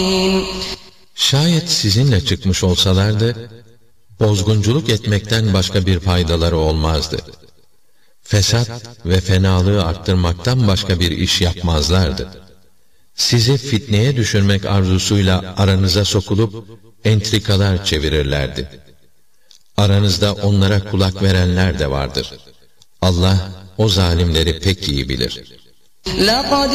Şayet sizinle çıkmış olsalardı, bozgunculuk etmekten başka bir faydaları olmazdı. Fesat ve fenalığı arttırmaktan başka bir iş yapmazlardı. Sizi fitneye düşürmek arzusuyla aranıza sokulup entrikalar çevirirlerdi. Aranızda onlara kulak verenler de vardır. Allah o zalimleri pek iyi bilir.